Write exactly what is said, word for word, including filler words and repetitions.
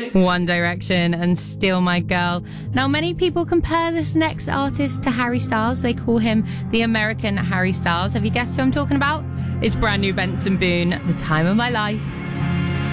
One Direction and Steal My Girl. Now, many people compare this next artist to Harry Styles. They call him the American Harry Styles. Have you guessed who I'm talking about? It's brand new Benson Boone, The Time of My Life.